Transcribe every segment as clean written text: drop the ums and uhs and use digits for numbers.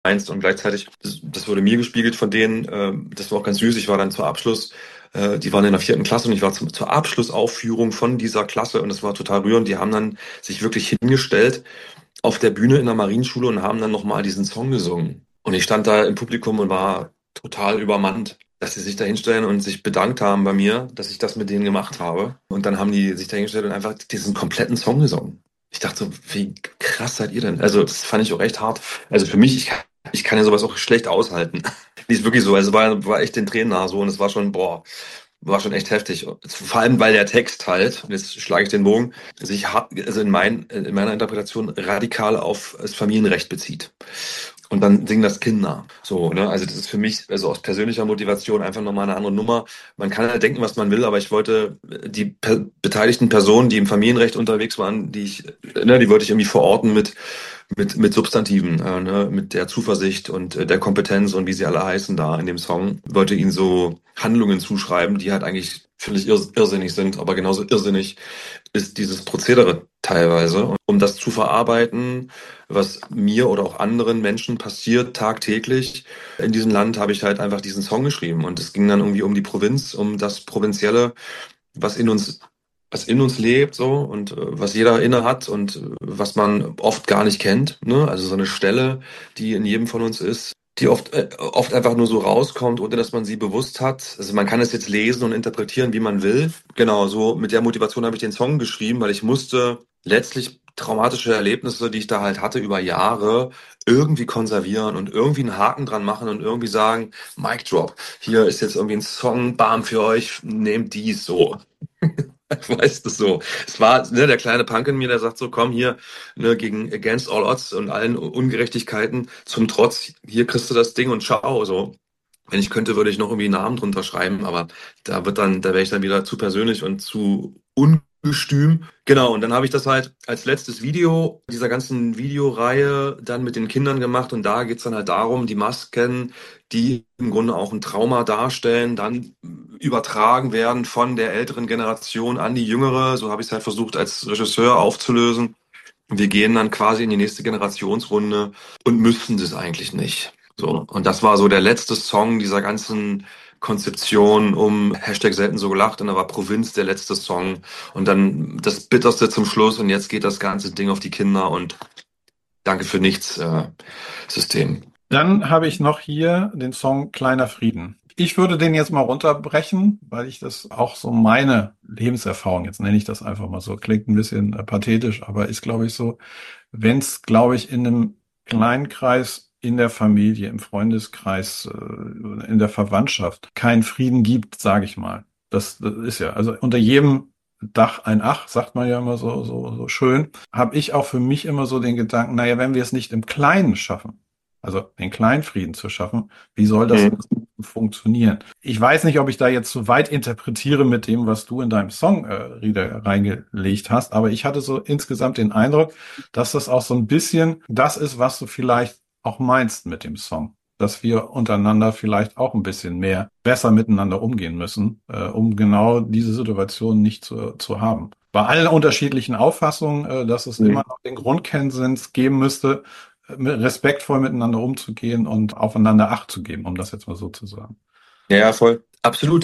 meinst. Und gleichzeitig, das wurde mir gespiegelt von denen, das war auch ganz süß. Ich war dann zur Abschluss, die waren in der 4. Klasse und ich war zur Abschlussaufführung von dieser Klasse und das war total rührend. Die haben dann sich wirklich hingestellt auf der Bühne in der Marienschule und haben dann nochmal diesen Song gesungen. Und ich stand da im Publikum und war total übermannt, dass sie sich da hinstellen und sich bedankt haben bei mir, dass ich das mit denen gemacht habe. Und dann haben die sich da hingestellt und einfach diesen kompletten Song gesungen. Ich dachte so, wie krass seid ihr denn? Also das fand ich auch echt hart. Also für mich, ich kann ja sowas auch schlecht aushalten. Die ist wirklich so. Also war echt den Tränen nahe so und es war schon, boah, war schon echt heftig. Vor allem, weil der Text halt, und jetzt schlage ich den Bogen, sich also in meiner Interpretation radikal auf das Familienrecht bezieht. Und dann singen das Kinder. So, ne? Also das ist für mich, also aus persönlicher Motivation einfach nochmal eine andere Nummer. Man kann halt denken, was man will, aber ich wollte die beteiligten Personen, die im Familienrecht unterwegs waren, die wollte ich irgendwie verorten mit Substantiven, ne? Mit der Zuversicht und der Kompetenz und wie sie alle heißen da in dem Song. Wollte ihnen so Handlungen zuschreiben, die halt eigentlich völlig irrsinnig sind, aber genauso irrsinnig ist dieses Prozedere teilweise. Und um das zu verarbeiten, was mir oder auch anderen Menschen passiert tagtäglich in diesem Land, habe ich halt einfach diesen Song geschrieben. Und es ging dann irgendwie um die Provinz, um das Provinzielle, was in uns was in uns lebt, so und was jeder inne hat und was man oft gar nicht kennt, ne? Also so eine Stelle, die in jedem von uns ist, die oft einfach nur so rauskommt, ohne dass man sie bewusst hat. Also man kann es jetzt lesen und interpretieren, wie man will. Genau, so mit der Motivation habe ich den Song geschrieben, weil ich musste letztlich traumatische Erlebnisse, die ich da halt hatte über Jahre, irgendwie konservieren und irgendwie einen Haken dran machen und irgendwie sagen, Mic Drop, hier ist jetzt irgendwie ein Song, bam, für euch, nehmt dies so. Weißt du so. Es war der kleine Punk in mir, der sagt so, komm hier, ne, gegen Against All Odds und allen Ungerechtigkeiten zum Trotz, hier kriegst du das Ding und ciao, so. Wenn ich könnte, würde ich noch irgendwie einen Namen drunter schreiben, aber da wäre ich dann wieder zu persönlich und zu ungestüm. Genau, und dann habe ich das halt als letztes Video dieser ganzen Videoreihe dann mit den Kindern gemacht und da geht's dann halt darum, die Masken, die im Grunde auch ein Trauma darstellen, dann übertragen werden von der älteren Generation an die jüngere. So habe ich es halt versucht als Regisseur aufzulösen. Wir gehen dann quasi in die nächste Generationsrunde und müssten das eigentlich nicht. So. Und das war so der letzte Song dieser ganzen Konzeption um Hashtag selten so gelacht und da war Provinz der letzte Song und dann das Bitterste zum Schluss und jetzt geht das ganze Ding auf die Kinder und danke für nichts, System. Dann habe ich noch hier den Song Kleiner Frieden. Ich würde den jetzt mal runterbrechen, weil ich das auch so meine Lebenserfahrung, jetzt nenne ich das einfach mal so, klingt ein bisschen pathetisch, aber ist, glaube ich, so, wenn es, glaube ich, in einem kleinen Kreis, in der Familie, im Freundeskreis, in der Verwandtschaft keinen Frieden gibt, sage ich mal. Das ist ja, also unter jedem Dach ein Ach, sagt man ja immer so schön, habe ich auch für mich immer so den Gedanken, naja, wenn wir es nicht im Kleinen schaffen, also den Kleinfrieden zu schaffen, wie soll das Mhm. funktionieren? Ich weiß nicht, ob ich da jetzt zu weit interpretiere mit dem, was du in deinem Song Rieder, reingelegt hast, aber ich hatte so insgesamt den Eindruck, dass das auch so ein bisschen das ist, was du vielleicht auch meinst mit dem Song. Dass wir untereinander vielleicht auch ein bisschen mehr besser miteinander umgehen müssen, um genau diese Situation nicht zu haben. Bei allen unterschiedlichen Auffassungen, dass es immer Mhm. noch den Grundkonsens geben müsste, respektvoll miteinander umzugehen und aufeinander Acht zu geben, um das jetzt mal so zu sagen. Ja, ja, voll. Absolut.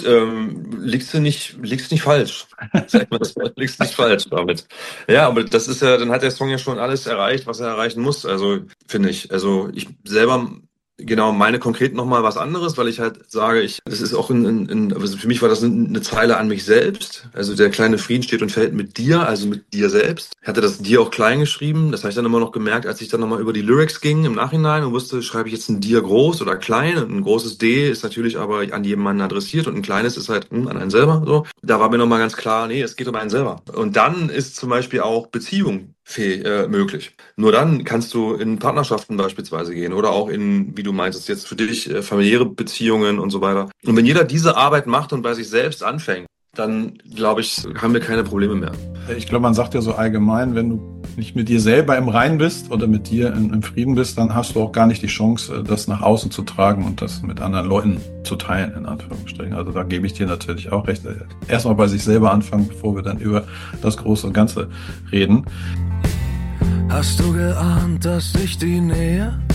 Liegst nicht falsch. Sag mal, liegst nicht falsch damit. Ja, aber das ist ja, dann hat der Song ja schon alles erreicht, was er erreichen muss. Also, finde ich. Also, ich selber, genau, meine konkret nochmal was anderes, weil ich halt sage, das ist auch also für mich war das eine Zeile an mich selbst. Also, der kleine Frieden steht und fällt mit dir, also mit dir selbst. Ich hatte das dir auch klein geschrieben. Das habe ich dann immer noch gemerkt, als ich dann nochmal über die Lyrics ging im Nachhinein und wusste, schreibe ich jetzt ein dir groß oder klein. Und ein großes D ist natürlich aber an jemanden adressiert und ein kleines ist halt an einen selber. So. Da war mir nochmal ganz klar, nee, es geht um einen selber. Und dann ist zum Beispiel auch Beziehung möglich. Nur dann kannst du in Partnerschaften beispielsweise gehen oder auch in, wie du meintest, jetzt für dich familiäre Beziehungen und so weiter. Und wenn jeder diese Arbeit macht und bei sich selbst anfängt, dann glaube ich, haben wir keine Probleme mehr. Ich glaube, man sagt ja so allgemein, wenn du nicht mit dir selber im Reinen bist oder mit dir im Frieden bist, dann hast du auch gar nicht die Chance, das nach außen zu tragen und das mit anderen Leuten zu teilen, in Anführungsstrichen. Also da gebe ich dir natürlich auch recht. Erstmal bei sich selber anfangen, bevor wir dann über das Große und Ganze reden. Hast du geahnt, dass sich die Nähe